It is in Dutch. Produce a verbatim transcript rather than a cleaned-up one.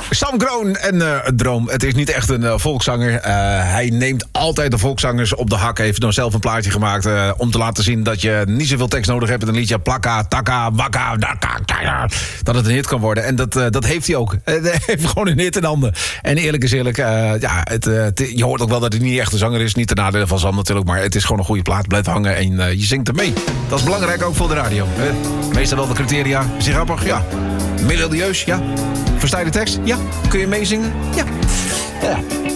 Sam Kroon en uh, Droom. Het is niet echt een uh, volkszanger. Uh, hij neemt altijd de volkszangers op de hak. Heeft dan zelf een plaatje gemaakt uh, om te laten zien dat je niet zoveel tekst nodig hebt in een liedje. Plakka, takka, wakka, dakka, takka, dat het een hit kan worden. En dat, uh, dat heeft hij ook. Hij heeft gewoon een hit in handen. En eerlijk is eerlijk, uh, ja, het, uh, het, je hoort ook wel dat hij niet echt een zanger is. Niet ten nadele van Sam natuurlijk, maar het is gewoon een goede plaat. Blijft hangen en uh, je zingt ermee. Dat is belangrijk ook voor de radio. Uh, meestal wel de criteria. Is hij grappig? Ja. Melodieus? Ja. Versta je de tekst? Ja. Kun je meezingen? Ja. Ja.